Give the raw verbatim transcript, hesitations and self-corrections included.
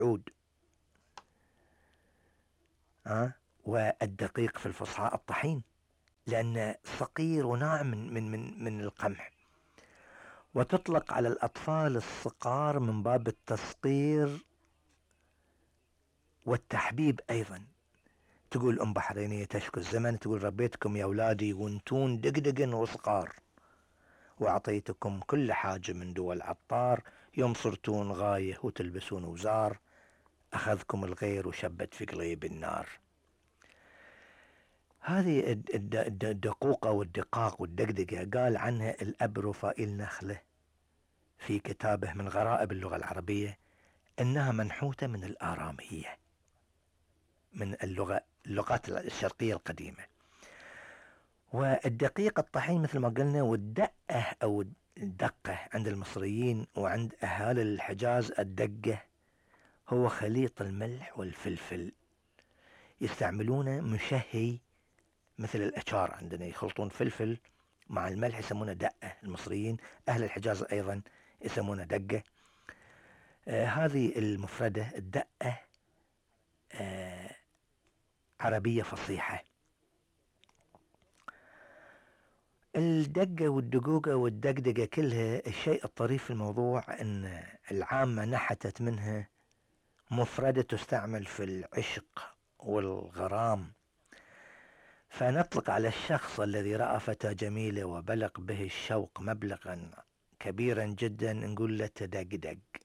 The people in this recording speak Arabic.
عود. ها والدقيق في الفصحاء الطحين، لأنه صقير وناعم من, من, من, من القمح. وتطلق على الأطفال الصغار من باب التصقير والتحبيب أيضا. تقول أم بحرينية تشكو الزمن، تقول ربيتكم يا أولادي وانتون دقدقن وصقار، وأعطيتكم كل حاجة من دول عطار، يوم صرتون غاية وتلبسون وزار، أخذكم الغير وشبت في قليب النار. هذه الدقوقة والدقاق والدقدقة قال عنها الأب رفائيل نخلة في كتابه من غرائب اللغة العربية إنها منحوتة من الآرامية، من اللغة اللغات الشرقية القديمة. والدقيق الطحين مثل ما قلنا، والدقة أو الدقة عند المصريين وعند أهالي الحجاز الدقة هو خليط الملح والفلفل، يستعملونه مشهي مثل الأشار عندنا، يخلطون فلفل مع الملح يسمونه دقة المصريين. أهل الحجاز أيضا يسمونه دقة. آه هذه المفردة الدقة آه عربية فصيحة. الدقة والدقوقة والدقدقة كلها، الشيء الطريف في الموضوع أن العامة نحتت منها مفردة تستعمل في العشق والغرام، فنطلق على الشخص الذي رأى فتاة جميلة وبلغ به الشوق مبلغا كبيرا جدا نقول له تدقدق.